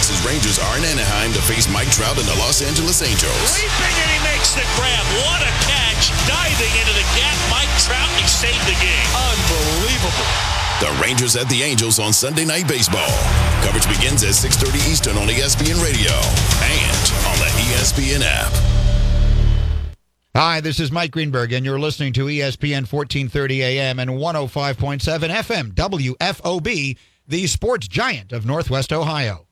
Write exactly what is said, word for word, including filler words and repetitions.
Texas Rangers are in Anaheim to face Mike Trout and the Los Angeles Angels. Leaping, and he makes the grab. What a catch. Diving into the gap. Mike Trout, he saved the game. Unbelievable. The Rangers at the Angels on Sunday Night Baseball. Coverage begins at six thirty Eastern on E S P N Radio and on the E S P N app. Hi, this is Mike Greenberg, and you're listening to E S P N fourteen thirty A M and one oh five point seven F M W F O B, the sports giant of Northwest Ohio.